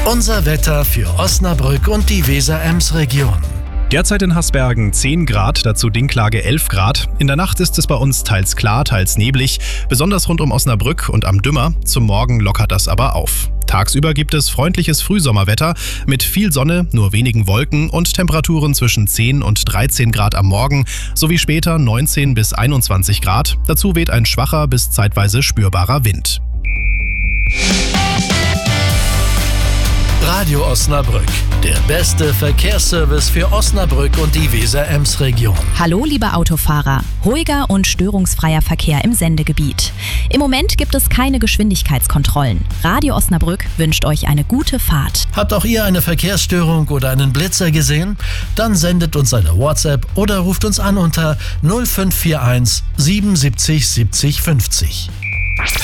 Unser Wetter für Osnabrück und die Weser-Ems-Region. Derzeit in Hasbergen 10 Grad, dazu Dinklage 11 Grad. In der Nacht ist es bei uns teils klar, teils neblig, besonders rund um Osnabrück und am Dümmer. Zum Morgen lockert das aber auf. Tagsüber gibt es freundliches Frühsommerwetter mit viel Sonne, nur wenigen Wolken und Temperaturen zwischen 10 und 13 Grad am Morgen sowie später 19 bis 21 Grad. Dazu weht ein schwacher bis zeitweise spürbarer Wind. Radio Osnabrück, der beste Verkehrsservice für Osnabrück und die Weser-Ems-Region. Hallo liebe Autofahrer, ruhiger und störungsfreier Verkehr im Sendegebiet. Im Moment gibt es keine Geschwindigkeitskontrollen. Radio Osnabrück wünscht euch eine gute Fahrt. Habt auch ihr eine Verkehrsstörung oder einen Blitzer gesehen? Dann sendet uns eine WhatsApp oder ruft uns an unter 0541 77 70 50.